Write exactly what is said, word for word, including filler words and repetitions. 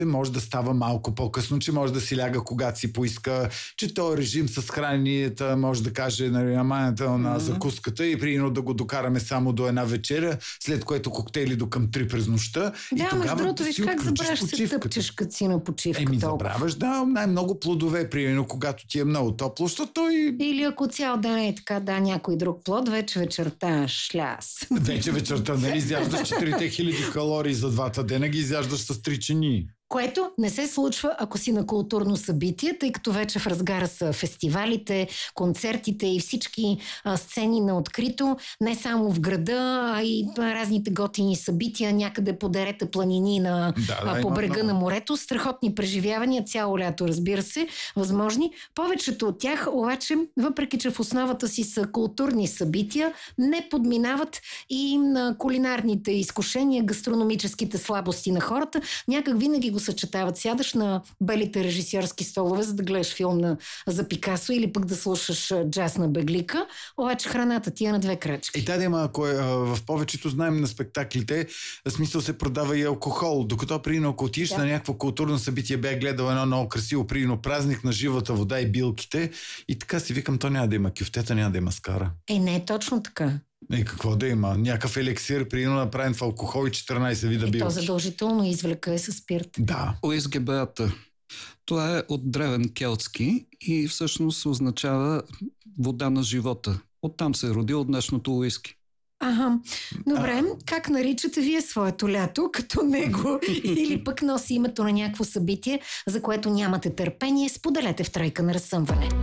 може да става малко по-късно, че може да си ляга когато си поиска, че този режим с храненията може да каже нали, аманата на закуската и примерно да го докараме само до една вечеря, след което коктейли до към три през нощта. Да, и тогава другото, да виж си как забравяш се почивката. тъпчеш, като си на почивка. Еми толкова. забравяш, да, най-много плодове, примерно, когато ти е много топло, защото той... Или ако цял ден е така, да, някой друг плод, вече вечерта шляс. Вече вечерта, нали, изяждаш четирите хиляди калории за двата дена, ги изяждаш с три чини. Което не се случва, ако си на културно събитие, тъй като вече в разгара са фестивалите, концертите и всички а, сцени на открито, не само в града, а и разните готини събития, някъде по дерета планини на, да, да, а, по брега много. на морето. Страхотни преживявания, цяло лято, разбира се, възможни. Повечето от тях, обаче, въпреки че в основата си са културни събития, не подминават и на кулинарните изкушения, гастрономическите слабости на хората. Някак винаги го съчетават. Сядаш на белите режисьорски столове, за да гледаш филм на, за Пикасо или пък да слушаш джаз на Беглика, обаче храната ти е на две крачки. И тази има, ако е, в повечето знаем на спектаклите, в смисъл се продава и алкохол, докато при ако отиш да. на някакво културно събитие, бях гледал едно много красиво прино празник на живата вода и билките и така си викам, то няма да има кюфтета, няма да има скара. Е, не е точно така. И какво да има? Някакъв елексир, прино направен в алкохол и четиринайсет вида билки. И то задължително извлека е със спирт. Да. Уизгебеата. Това е от древен келтски и всъщност означава вода на живота. Оттам се е родило днешното уиски. Ага. Добре, А... как наричате вие своето лято като него? Или пък носи името на някакво събитие, за което нямате търпение? Споделете в Тройка на разсъмване.